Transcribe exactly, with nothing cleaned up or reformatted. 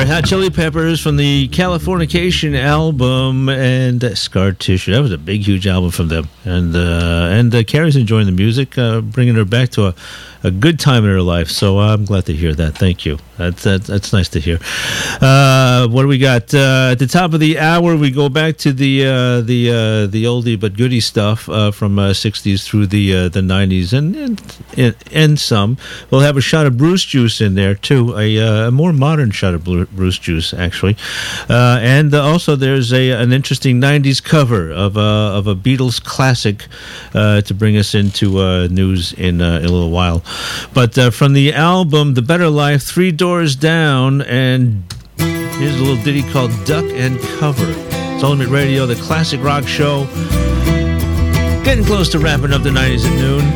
Red Hot Chili Peppers from the Californication album and uh, Scar Tissue. That was a big, huge album from them. And uh, and uh, Carrie's enjoying the music, uh, bringing her back to a, a good time in her life. So uh, I'm glad to hear that. Thank you. That's that, that's nice to hear. Uh, what do we got? Uh, at the top of the hour, we go back to the uh, the uh, the oldie but goodie stuff uh, from uh, sixties through the uh, the nineties and, and and and some. We'll have a shot of Bruce Juice in there too, a, uh, a more modern shot of Bruce Juice actually, uh, and uh, also there's a an interesting nineties cover of a of a Beatles classic uh, to bring us into uh, news in, uh, in a little while. But uh, from the album The Better Life, Three Doors Down, and here's a little ditty called Duck and Cover. It's Ultimate Radio, the classic rock show. Getting close to wrapping up the nineties at noon.